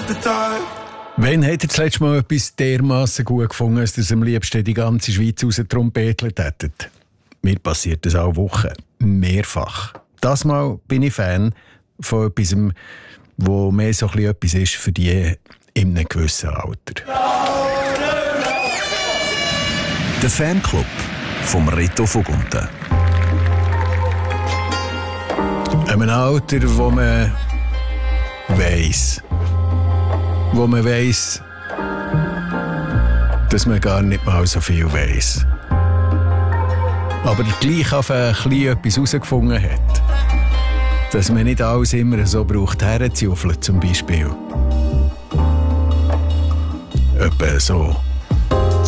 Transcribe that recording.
Wann habt ihr das letzte Mal etwas dermassen gut gefunden, dass ihr es am liebsten die ganze Schweiz raus trompetelt hättet? Mir passiert das alle Wochen. Mehrfach. Das Mal bin ich Fan von etwas, wo mehr so etwas ist für die in einem gewissen Alter. Der Fanclub vom Reto Vogunten. In einem Alter, wo man weiss, dass man gar nicht mal so viel weiss. Aber gleich auf ein bisschen etwas herausgefunden hat. Dass man nicht alles immer so braucht, herzujuffeln zum Beispiel. Etwa so.